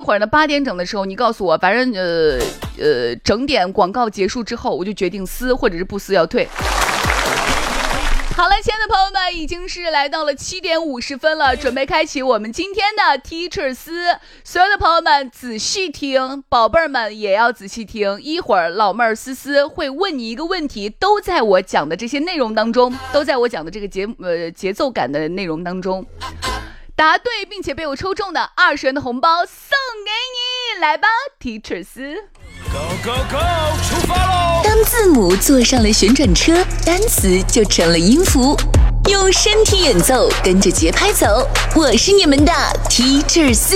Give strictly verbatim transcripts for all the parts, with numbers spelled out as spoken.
会儿呢，八点整的时候，你告诉我，反正呃呃，整点广告结束之后，我就决定撕或者是不撕要退。好了，亲爱的朋友们，已经是来到了七点五十分了，准备开启我们今天的 Teacher 撕。所有的朋友们仔细听，宝贝儿们也要仔细听。一会儿老妹儿思思会问你一个问题，都在我讲的这些内容当中，都在我讲的这个节呃节奏感的内容当中。答对并且被我抽中的二十元的红包送给你，来吧 Teacher 撕。 Go go go， 出发喽！ 当字母坐上了旋转车，单词就成了音符。用身体演奏，跟着节拍走。我是你们的 Teacher 四。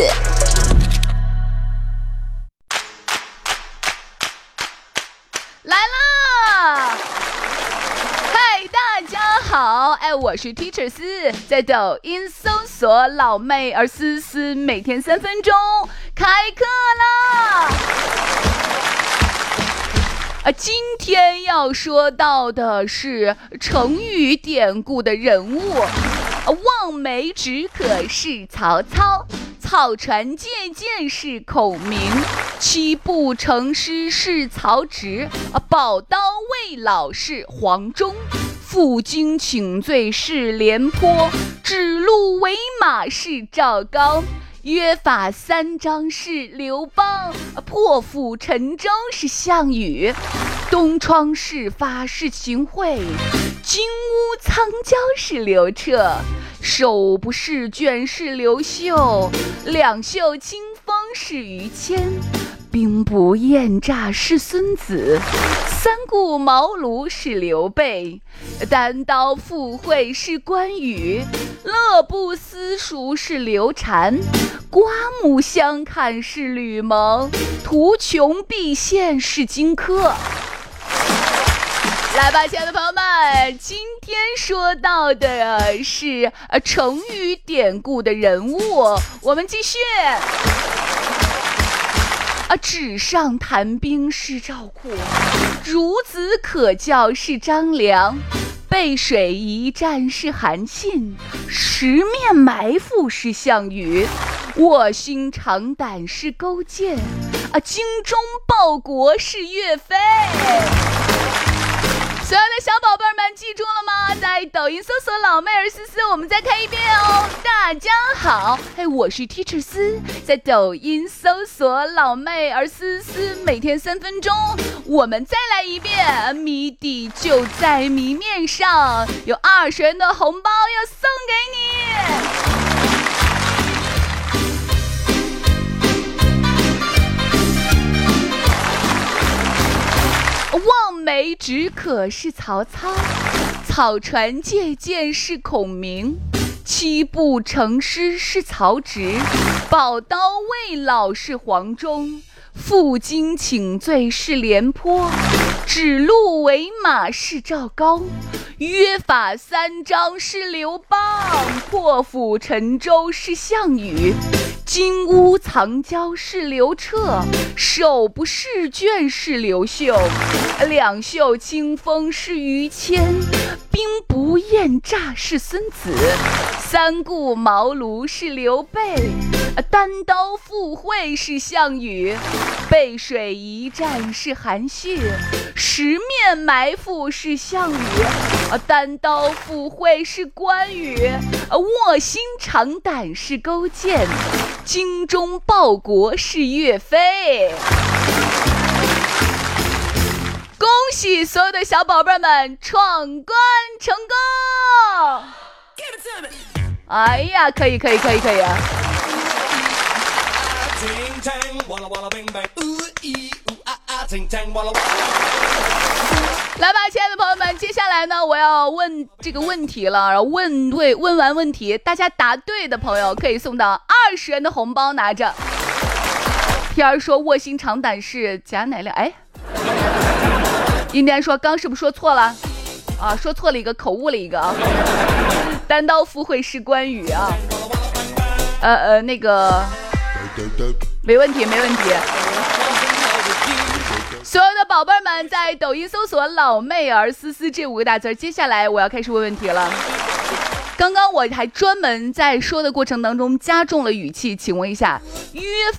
来啦！嗨，大家好，哎，我是 Teacher 四，在抖音搜索老妹儿思思，每天三分钟，开课啦！啊，今天要说到的是成语典故的人物。望梅止渴是曹操，草船借箭是孔明，七步成诗是曹植，宝刀未老是黄忠，负荆请罪是廉颇，指鹿为马是赵高，约法三章是刘邦，破釜沉舟是项羽，东窗事发是秦桧，金屋藏娇是刘彻，手不释卷是刘秀，两袖清风是于谦，兵不厌诈是孙子，三顾茅庐是刘备，单刀赴会是关羽，乐不思蜀是刘禅，刮目相看是吕蒙，图穷匕见是荆轲。来吧，亲爱的朋友们，今天说到的是呃成语典故的人物，我们继续。啊，纸上谈兵是赵括，孺子可教是张良，背水一战是韩信，十面埋伏是项羽，卧薪尝胆是勾践，啊，精忠报国是岳飞。所有的小宝贝们记住了吗？在抖音搜索老妹儿思思，我们再看一遍哦。大家好，哎，我是 Teacher 思，在抖音搜索老妹儿思思，每天三分钟，我们再来一遍。谜底就在谜面上，有二十元的红包要送给你。望梅止渴是曹操，草船借箭是孔明，七步成诗是曹植，宝刀未老是黄忠，负荆请罪是廉颇，指鹿为马是赵高，约法三章是刘邦，破釜沉舟是项羽，金屋藏娇是刘彻，手不释卷是刘秀，两袖清风是于谦，兵不厌诈是孙子，三顾茅庐是刘备，单刀赴会是项羽，背水一战是韩信，十面埋伏是项羽，单刀赴会是关羽，卧薪尝胆是勾践，精忠报国是岳飞。恭喜所有的小宝贝们闯关成功！哎呀，可以可以可以可以啊！来吧，亲爱的朋友们，接下来呢，我要问这个问题了。然后问对，问完问题，大家答对的朋友可以送到二十元的红包，拿着。天儿说卧薪尝胆是贾乃亮，哎，印第安说刚是不是说错了？啊，说错了一个，口误了一个啊。单刀赴会是关羽啊。呃呃，那个没问题，没问题。所有的宝贝们在抖音搜索老妹儿思思这五个大字，接下来我要开始问问题了。刚刚我还专门在说的过程当中加重了语气，请问一下，约